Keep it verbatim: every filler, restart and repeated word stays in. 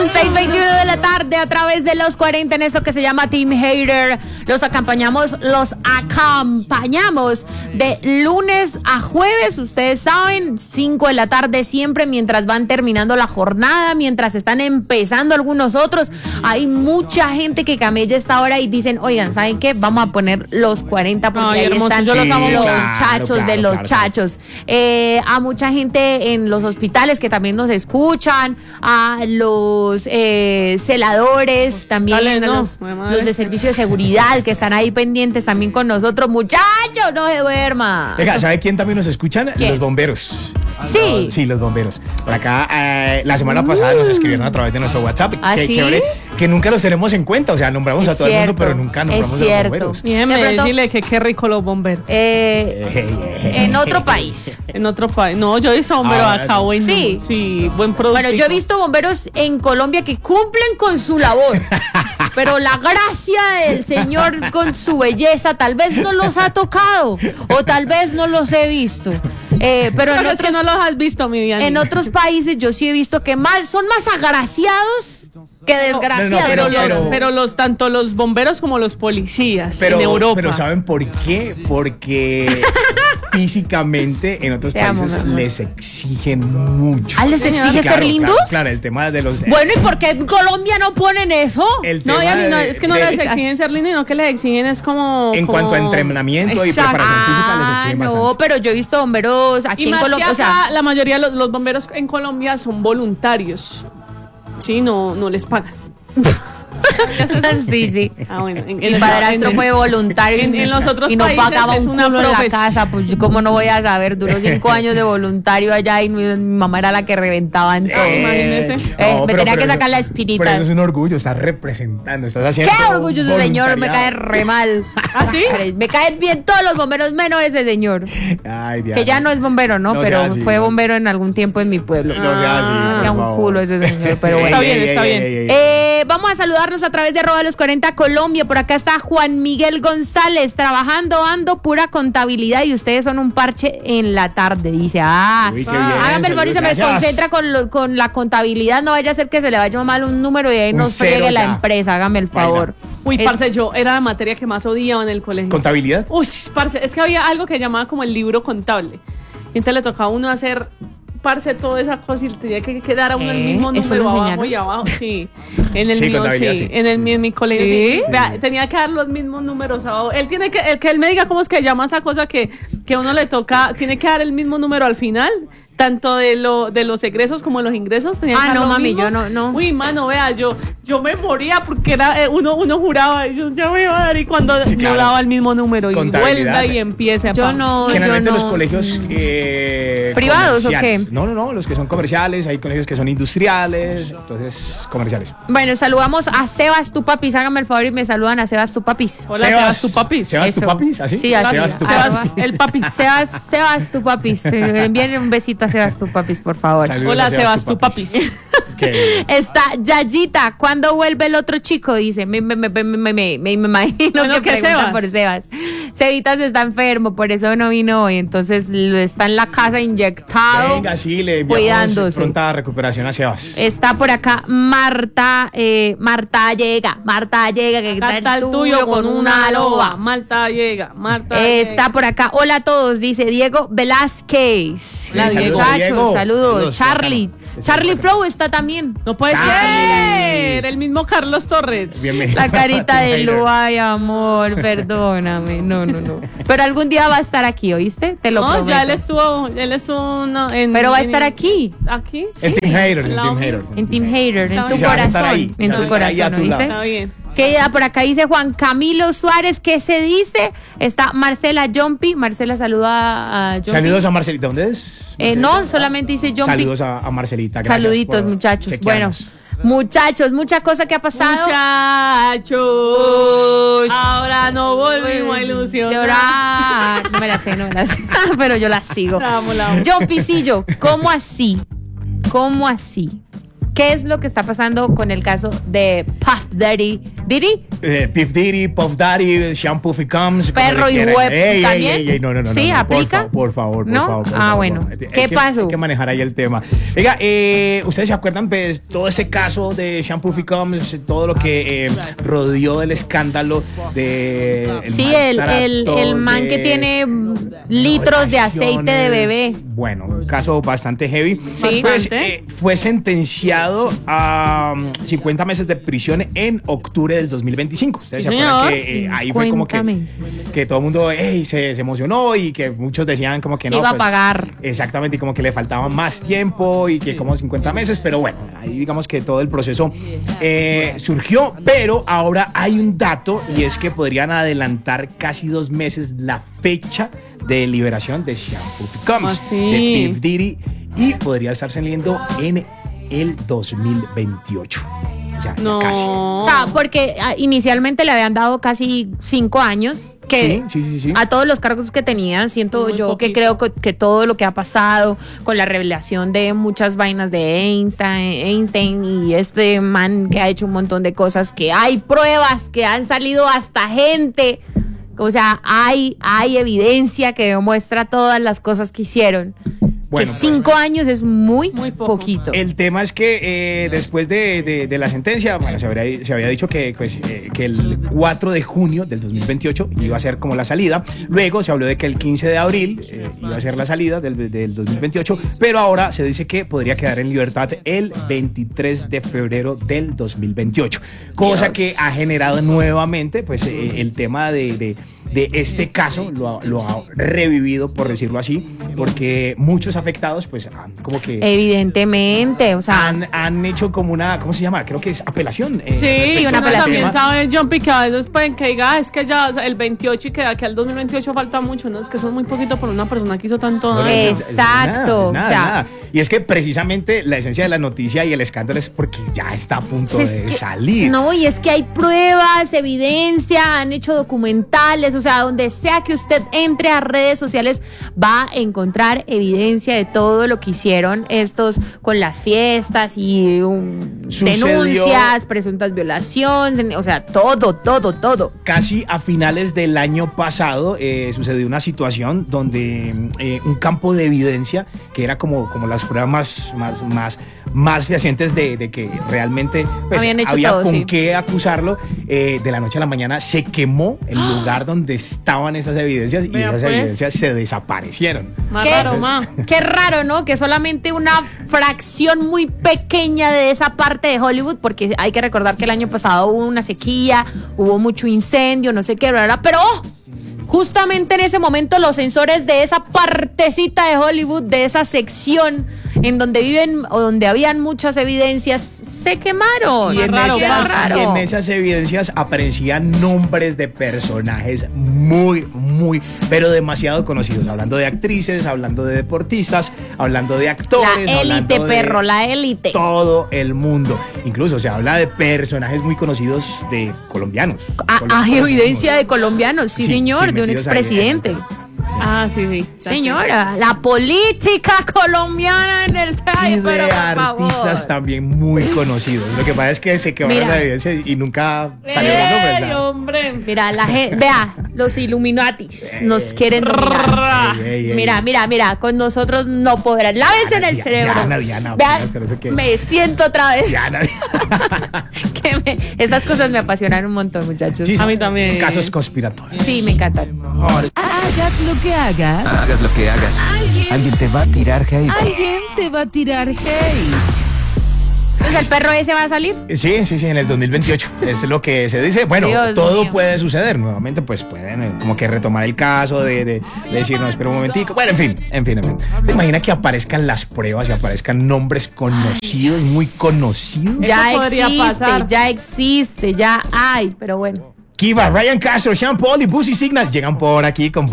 seis veintiuno de la tarde a través de los cuarenta en esto que se llama Team Hater. Los acompañamos, los acompañamos de lunes a jueves, ustedes saben, cinco de la tarde siempre mientras van terminando la jornada, mientras están empezando algunos otros. Hay mucha gente que camella esta hora y dicen, oigan, ¿saben qué? Vamos a poner los cuarenta porque Ay, ahí hermoso, están los, amo, los claro, chachos claro, de los claro, chachos. Claro. Eh, a mucha gente en los hospitales que también nos escuchan, a los eh, celadores, también Dale, a no, los, los de servicio de seguridad que están ahí pendientes también con nosotros. Muchachos, no se duerma. Venga, ¿sabe quién también nos escuchan? ¿Quién? Los bomberos. Sí. No, sí, los bomberos. Por acá, eh, la semana uh. pasada nos escribieron a través de nuestro WhatsApp. ¿Ah, que sí? chévere, que nunca los tenemos en cuenta. O sea, nombramos es a todo cierto, el mundo, pero nunca nombramos es a cierto. los bomberos. Bien, decirle que qué rico los bomberos. Eh, en otro país. En otro país. No, yo he visto bomberos ah, acá, bueno. Sí. Sí, buen producto. Bueno, yo he visto bomberos en Colombia que cumplen con su labor. Pero la gracia del Señor con su belleza tal vez no los ha tocado o tal vez no los he visto. Eh, pero, pero en es otros que no los has visto, mi Diana. En otros países yo sí he visto que más son más agraciados que desgraciados. No, no, pero, pero, los, pero los tanto los bomberos como los policías pero, en Europa. Pero ¿saben por qué? Porque físicamente en otros Te países amo, les exigen mucho. ¿Ah, les exige claro, ser lindos? Claro, claro, el tema de los... Bueno, ¿y por qué en Colombia no ponen eso? El no, tema Diana, no, de, es que no de, les exigen ser lindos, sino que les exigen es como... En como... cuanto a entrenamiento y Exacto. preparación física les exigen ah, bastante. no, pero yo he visto bomberos aquí y en Colombia. O sea, sea, la mayoría de los, los bomberos en Colombia son voluntarios. Sí, no, no les pagan. sí, sí. Ah, bueno, en, Mi padrastro en, fue voluntario en, en los otros y no países pagaba un una culo en la casa. Pues cómo no voy a saber, duró cinco años de voluntario allá y mi, mi mamá era la que reventaba en todo. Eh, Imagínese. Eh, no, me tenía que sacar la espinita. Pero eso es un orgullo, estás representando, estás haciendo. ¡Qué orgullo ese señor! Me cae re mal. ¿Ah, sí? Me caen bien todos los bomberos, menos ese señor. Ay, Diana. Que ya no es bombero, ¿no? no pero así, fue no. bombero en algún tiempo en mi pueblo. No sea así. Hacía un culo ese señor, pero bueno. Está bien, está bien. Eh, vamos a saludarnos a través de arroba los cuarenta Colombia. Por acá está Juan Miguel González, trabajando, ando pura contabilidad y ustedes son un parche en la tarde. Dice, ah, Uy, qué bien, hágame el favor y se me gracias. concentra con, lo, con la contabilidad. No vaya a ser que se le vaya mal un número y ahí Un nos friegue la ya. empresa. Hágame el favor. Uy, Es- parce, yo era la materia que más odiaba en el colegio. ¿Contabilidad? Uy, parce, es que había algo que llamaba como el libro contable. Y entonces le tocaba a uno hacer, parce, toda esa cosa y le tenía que quedar a uno el ¿Eh? mismo ¿Eso número lo abajo enseñaron? y abajo. Sí, en el Sí, mío sí, contabilidad, sí. En, el, en mi colegio ¿Sí? sí. Vea, tenía que dar los mismos números abajo. Él tiene que, el que él me diga cómo es que llama esa cosa que, que uno le toca, tiene que dar el mismo número al final. Tanto de lo de los egresos como de los ingresos. Tenía Ah, que dar no, lo mami, mismo. yo no, no. Uy, mano, vea, yo, yo me moría porque era, eh, uno, uno juraba, y yo ya me iba a dar y cuando Sí, no claro. daba el mismo número y Contabilidad. vuelva y empiece a Yo pa- no, yo Generalmente no. los colegios eh, ¿Privados o comerciales. qué? No, no, no, los que son comerciales, hay colegios que son industriales, entonces comerciales. Bueno, saludamos a Sebas tu papis. Hágame el favor y me saludan a Sebas tu papis. Hola, Sebas, tu papis. Sebas tu Eso. papis, ¿así? Sí, así. Sebas tu Sebas, papis. el papis. Sebas, Sebas tu papis. Eh, Envíenle un besito a Sebas tu papis, por favor. Saludos Hola, a Sebas, tu papis. ¿Qué? Está Yayita, ¿cuándo vuelve el otro chico? Dice, me, me, me, me, me, me, me imagino Bueno, que ¿qué preguntan Sebas? por Sebas. Sevitas está enfermo, por eso no vino hoy. Entonces lo- está en la casa inyectado. Venga, sí, le enviamos Cuidándose. pronta recuperación a Sebas. Está por acá Marta, eh, Marta llega, Marta llega, que Acá está el tuyo con una loba. Marta llega, Marta Está llega. por acá. Hola a todos, dice Diego Velázquez. Hola, Muchachos, saludos a Diego. saludos. Saludos, Charlie. bacano. Charlie Flow está también. No puede ser, el mismo Carlos Torres. Bienvenido. La carita de Lu, ay amor, perdóname. No, no, no. Pero algún día va a estar aquí, ¿oíste? Te lo No, prometo. ya él estuvo, él estuvo no, en... Pero va a en- estar aquí. ¿Aquí? En Team Haters, en La- Team Haters. En Team Hater, en Está tu bien. Se va a sentar corazón. ahí, se En va a tu sentar ahí a corazón, tu lado. ¿oíste? Está bien. Que ya por acá dice Juan Camilo Suárez, ¿qué se dice? Está Marcela Jompi. Marcela saluda a Jompi. Saludos a Marcelita, ¿dónde es? Eh, no, solamente dice Jompi. Saludos a, a Marcelita, gracias. Saluditos, por muchachos. Bueno, chequearnos. muchachos, mucha cosa que ha pasado. Muchachos, Uy. ahora no volvimos a ilusionar. Llorar. No me la sé, no me la sé. Pero yo la sigo. La amo, la amo. John Pisillo, ¿cómo así? ¿Cómo así? ¿qué es lo que está pasando con el caso de Puff Daddy? ¿Diddy? Eh, Puff Diddy, Puff Daddy, Shampoo Comes. Perro y web ey, también. Ey, ey, ey, no, no, no. ¿Sí? no, no, ¿Aplica? Por, fa por favor, por ¿No? favor. Por ah, favor, bueno. Hay ¿Qué que, pasó? Hay que manejar ahí el tema. Oiga, eh, ¿ustedes se acuerdan, pues, todo ese caso de Shampoo Comes, todo lo que eh, rodeó del escándalo de. El sí, el, el, el man de, que tiene litros de aceite de bebé. Bueno, un caso bastante heavy. Sí. Pues, eh, fue sentenciado a um, cincuenta meses de prisión en octubre del dos mil veinticinco. Ustedes sí, se acuerdan que eh, ahí fue como que, que todo el mundo hey, se, se emocionó y que muchos decían como que no. Iba pues, a pagar. Exactamente, y como que le faltaba más tiempo y que como cincuenta meses, pero bueno, ahí digamos que todo el proceso eh, surgió, pero ahora hay un dato y es que podrían adelantar casi dos meses la fecha de liberación de Shampoo Comes, ¿Ah, sí? de Puff Diddy, y podría estar saliendo en el dos mil veintiocho. Ya, no. ya casi. O sea, porque inicialmente le habían dado casi cinco años. Que sí, sí, sí, sí. a todos los cargos que tenían, siento Muy yo poquito. que creo que, que todo lo que ha pasado con la revelación de muchas vainas de Einstein, Einstein y este man que ha hecho un montón de cosas, que hay pruebas, que han salido hasta gente. O sea, hay, hay evidencia que demuestra todas las cosas que hicieron. Bueno, que cinco pues, años es muy, muy poco. poquito. El tema es que eh, después de, de, de la sentencia, bueno, se, habría, se había dicho que, pues, eh, que el cuatro de junio del dos mil veintiocho iba a ser como la salida. Luego se habló de que el quince de abril eh, iba a ser la salida del, del dos mil veintiocho, pero ahora se dice que podría quedar en libertad el veintitrés de febrero del dos mil veintiocho. Cosa Dios. que ha generado nuevamente pues, eh, el tema de... de de este caso, lo ha, lo ha revivido, por decirlo así, porque muchos afectados, pues, han como que... Evidentemente, o sea... Han, han hecho como una, ¿cómo se llama? Creo que es apelación. Eh, Sí, una uno apelación. también sabe, Jumpy, que a veces pueden que diga, es que ya o sea, el veintiocho y que de aquí al dos mil veintiocho falta mucho, ¿no? Es que eso es muy poquito por una persona que hizo tanto No, daño. es- es- es nada, Exacto, es nada, o sea- nada. Y es que precisamente la esencia de la noticia y el escándalo es porque ya está a punto Sí, es de que- salir. No, y es que hay pruebas, evidencia, han hecho documentales, o sea, donde sea que usted entre a redes sociales va a encontrar evidencia de todo lo que hicieron estos con las fiestas y um, Sucedió- denuncias, presuntas violaciones, o sea, todo, todo, todo. Casi a finales del año pasado eh, sucedió una situación donde eh, un campo de evidencia que era como, como las pruebas más, más, más, más fehacientes de, de que realmente pues, Habían hecho había todo, con sí. qué acusarlo, eh, de la noche a la mañana se quemó el lugar donde estaban esas evidencias y Vea, esas pues. evidencias se desaparecieron. Más ¿Qué? raro, ma. Qué raro, ¿no? Que solamente una fracción muy pequeña de esa parte de Hollywood, porque hay que recordar que el año pasado hubo una sequía, hubo mucho incendio, no sé qué, bla, bla, pero ¡oh! Justamente en ese momento los sensores de esa partecita de Hollywood, de esa sección en donde viven o donde habían muchas evidencias, se quemaron. Y en, raro, esas, más raro. y en esas evidencias aparecían nombres de personajes muy, muy, pero demasiado conocidos. Hablando de actrices, hablando de deportistas, hablando de actores. La élite, hablando de perro, la élite. todo el mundo. Incluso se habla de personajes muy conocidos de colombianos. Ah, Col- Hay conocidos. evidencia de colombianos, sí, Sí, señor, sí, de un metidos ahí, expresidente. Ah, sí, sí. Señora, la política colombiana en el Y Ay, de pero por artistas favor. también muy conocidos. Lo que pasa es que se quemaron Mira. la evidencia y nunca salieron los nombres. ¡Ey, ¿verdad? hombre! Mira, la gente, vea, los Illuminatis nos quieren dominar. Ey, ey, ey. Mira, mira, mira, con nosotros no podrán. Lávense en el Diana, cerebro. Diana, Diana, Vea, apenas con eso que- me siento otra vez. Diana. Que me- estas cosas me apasionan un montón, muchachos. Sí, A mí también. Casos conspiratorios. Sí, me encantan. Hagas lo que hagas, Hagas lo que hagas. Alguien te va a tirar hate. alguien te va a tirar hate. Entonces, ¿el perro ese va a salir? Sí, sí, sí, en el dos mil veintiocho. Es lo que se dice. Bueno, Dios todo mío. puede suceder. Nuevamente, pues pueden eh, como que retomar el caso de, de, de decir, no, espera un momentico. Bueno, en fin, en fin, en fin. ¿Te imaginas que aparezcan las pruebas y aparezcan nombres conocidos, muy conocidos? Ya podría existe, pasar. ya existe, ya hay, pero bueno. Kiva, Ryan Castro, Sean Paul y Boosie Signal llegan por aquí con